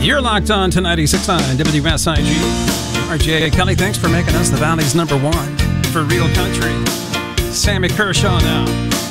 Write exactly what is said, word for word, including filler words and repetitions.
You're locked on to ninety-six point nine W S I G. R J Kelly, thanks for making us the Valley's number one for real country. Sammy Kershaw now.